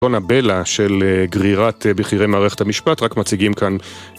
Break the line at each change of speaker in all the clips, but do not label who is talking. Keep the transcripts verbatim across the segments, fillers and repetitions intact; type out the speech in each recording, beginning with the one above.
סרטון הבלע של גרירת בכירי מערכת המשפט, רק מציגים כאן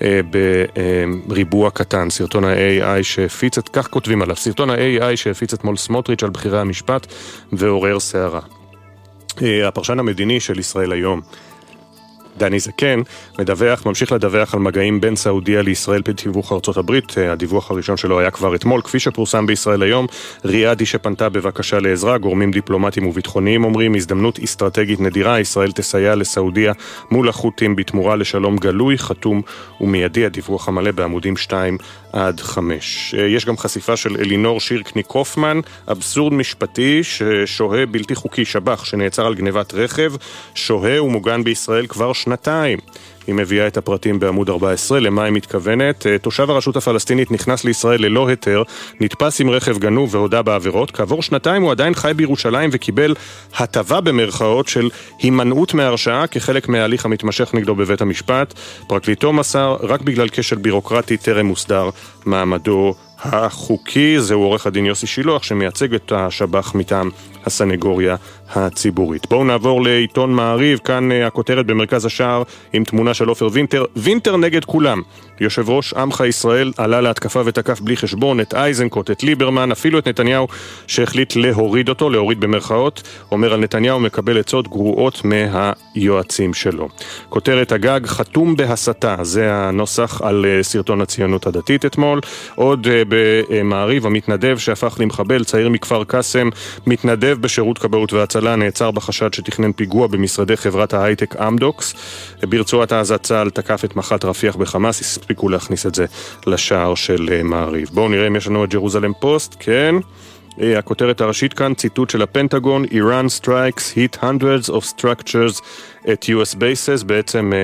בריבוע קטן. סרטון ה-איי איי שהפיץ את, כך כותבים עליו, סרטון ה-איי איי שהפיץ אתמול סמוטריץ' על בכירי המשפט ועורר סערה. הפרשן המדיני של ישראל היום, דני זקן, מדווח, ממשיך לדווח על מגעים בין סעודיה לישראל בתיווך ארצות הברית. הדיווח הראשון שלו היה כבר אתמול, כפי שפורסם בישראל היום. ריאדי שפנתה בבקשה לעזרה, גורמים דיפלומטיים וביטחוניים אומרים, הזדמנות אסטרטגית נדירה, ישראל תסייע לסעודיה מול החות'ים בתמורה לשלום גלוי, חתום ומיידי. הדיווח המלא בעמודים שתיים עד חמש. יש גם חשיפה של אלינור שירקני קופמן, אבסורד משפטי ששוהה בלתי חוקי, שבח שנעצר על גנבת רכב, שוהה ומוגן בישראל כבר שנתיים. היא מביאה את הפרטים בעמוד ארבע עשרה, למה היא מתכוונת. תושב הרשות הפלסטינית נכנס לישראל ללא היתר, נתפס עם רכב גנוב והודע בעבירות. כעבור שנתיים הוא עדיין חי בירושלים וקיבל הטבה במרכאות של הימנעות מהרשעה כחלק מההליך המתמשך נגדו בבית המשפט. פרקליטו מסר, רק בגלל כשל בירוקרטי טרם מוסדר מעמדו החוקי. זהו עורך הדין יוסי שילוח שמייצג את השבח מטעם הסנגוריה הציבורית. בואו נעבור לעיתון מעריב, כאן הכותרת במרכז השער עם תמונה של עופר וינטר. וינטר נגד כולם. יושב ראש עמך ישראל עלה להתקפה ותקף בלי חשבון את אייזנקוט, את ליברמן, אפילו את נתניהו שהחליט להוריד אותו, להוריד במרכאות. אומר על נתניהו מקבל עצות גרועות מהיועצים שלו. כותרת הגג, חתום בהסתה, זה הנוסח על סרטון הציונות הדתית אתמול. עוד במעריב, המתנדב שהפך למחבל, צעיר מכפר קסם, מתנדב בשירות כבאות והצלה, נעצר בחשד שתכנן פיגוע במשרדי חברת ההייטק אמדוקס. ברצועת עזה צה"ל תקף את מח"ט רפיח בחמאס, הספיקו להכניס את זה לשער של מעריב. בואו נראה אם יש לנו את ג'רוזלם פוסט. כן, הכותרת הראשית כאן, ציטוט של הפנטגון, Iran strikes hit hundreds of structures at יו אס bases. בעצם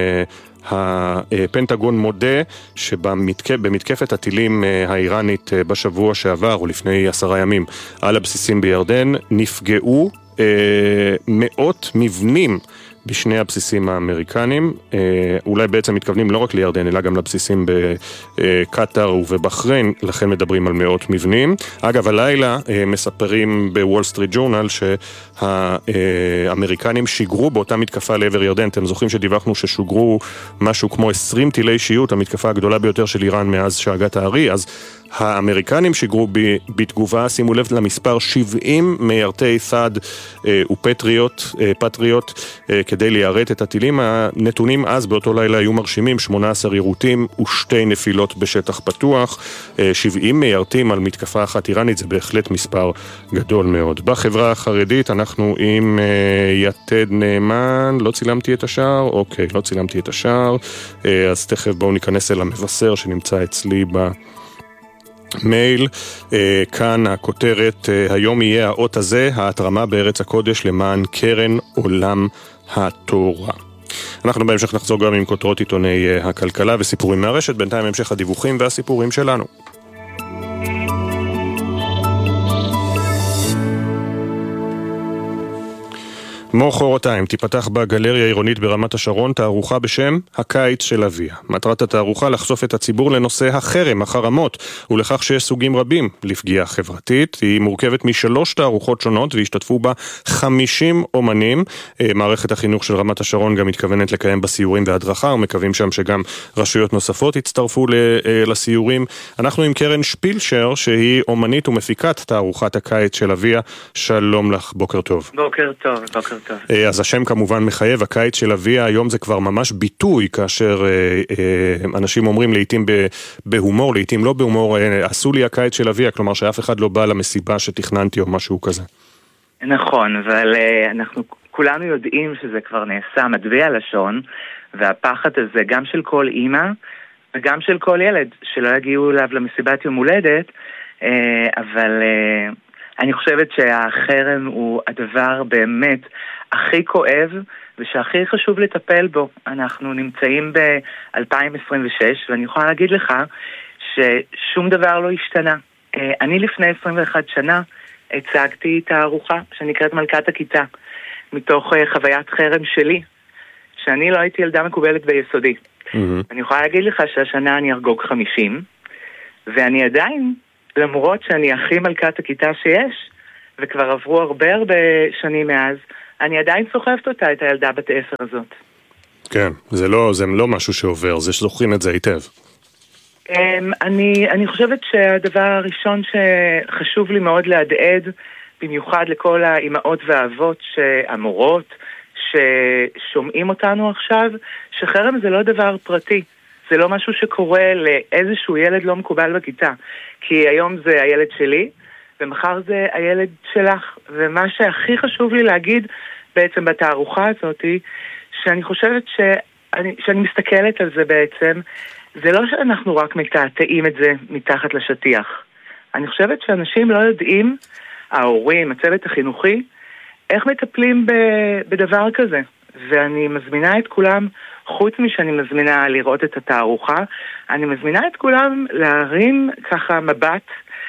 הפנטגון מודה שבמתקפת הטילים האיראנית בשבוע שעבר או לפני עשרה ימים על הבסיסים בירדן נפגעו מאות מבנים בשני הבסיסים האמריקנים. אולי בעצם מתכוונים לא רק לירדן אלא גם לבסיסים בקטר ובבחריין, לכן מדברים על מאות מבנים. אגב, הלילה מספרים בוול סטריט ג'ורנל שהאמריקנים שיגרו באותה מתקפה לעבר ירדן. אתם זוכרים שדיווחנו ששוגרו משהו כמו עשרים טילי שיוט, המתקפה הגדולה ביותר של איראן מאז שאגת הארי. אז האמריקנים שיגרו בתגובה, שימו לב למספר, שבעים מיירטי ת'אד ופטריוט, פטריוט, כדי ליירט את הטילים. הנתונים אז באותו לילה היו מרשימים, שמונה עשר יירוטים ושתי נפילות בשטח פתוח. שבעים מיירטים על מתקפה אחת איראנית, זה בהחלט מספר גדול מאוד. בחברה החרדית אנחנו עם יתד נאמן. לא צילמתי את השער? אוקיי, לא צילמתי את השער. אז תכף בואו ניכנס אל המבשר שנמצא אצלי ב... מייל. כאן הכותרת, היום יהיה האות הזה, ההתרמה בארץ הקודש למען קרן עולם התורה. אנחנו בהמשך נחזור גם עם כותרות עיתוני הכלכלה וסיפורים מהרשת, בינתיים המשך הדיווחים והסיפורים שלנו. מחרתיים תיפתח בגלריה העירונית ברמת השרון תערוכה בשם הקיץ של אביה. מטרת התערוכה לחשוף את הציבור לנושא החרם, החרמות, ולכך שיש סוגים רבים לפגיעה חברתית. היא מורכבת משלוש תערוכות שונות והשתתפו בה חמישים אומנים. מערכת החינוך של רמת השרון גם מתכוונת לקיים בסיורים והדרכה, ומקווים שם שגם רשויות נוספות יצטרפו לסיורים. אנחנו עם קרן שפילשר שהיא אומנית ומפיקת תערוכת הקיץ של אביה. שלום לך, בוקר טוב.
בוקר טוב, בוקר טוב.
אז השם כמובן מחייב, הקיץ של אביה. היום זה כבר ממש ביטוי, כאשר אנשים אומרים לעתים בהומור, לעתים לא בהומור, עשו לי הקיץ של אביה, כלומר שאף אחד לא בא למסיבה שתכננתי או משהו כזה.
נכון, אבל אנחנו כולנו יודעים שזה כבר נעשה מטבע לשון, והפחד הזה גם של כל אימא וגם של כל ילד שלא יגיעו אליו למסיבת יום הולדת, אבל אני חושבת שהחרם הוא הדבר באמת הכי כואב ושהכי חשוב לטפל בו. אנחנו נמצאים ב-אלפיים עשרים ושש ואני יכולה להגיד לך ששום דבר לא השתנה. אני לפני עשרים ואחת שנה הצגתי תערוכה שנקראת מלכת הכיתה, מתוך חוויית חרם שלי, שאני לא הייתי ילדה מקובלת ביסודי. Mm-hmm. אני יכולה להגיד לך שהשנה אני ארגוג חמישים, ואני עדיין, למרות שאני הכי מלכת הכיתה שיש, וכבר עברו הרבה הרבה שנים מאז, אני עדיין סוחבת אותה, את הילדה בת עשר הזאת.
כן, זה לא, זה לא משהו שעובר, זה שזוכרים את זה היטב.
אני, אני חושבת שהדבר הראשון שחשוב לי מאוד להדהד, במיוחד לכל האימהות והאבות, המורות, ששומעים אותנו עכשיו, שחרם זה לא דבר פרטי. זה לא משהו שקורה לאיזשהו ילד לא מקובל בכיתה. כי היום זה הילד שלי, ומחר זה הילד שלך. ומה שהכי חשוב לי להגיד בעצם בתערוכה הזאת, שאני חושבת שאני, שאני מסתכלת על זה בעצם, זה לא שאנחנו רק מתעתעים את זה מתחת לשטיח. אני חושבת שאנשים לא יודעים, ההורים, הצוות החינוכי, איך מטפלים בדבר כזה. ואני מזמינה את כולם, חוץ משאני מזמינה לראות את התערוכה, אני מזמינה את כולם להרים ככה מבט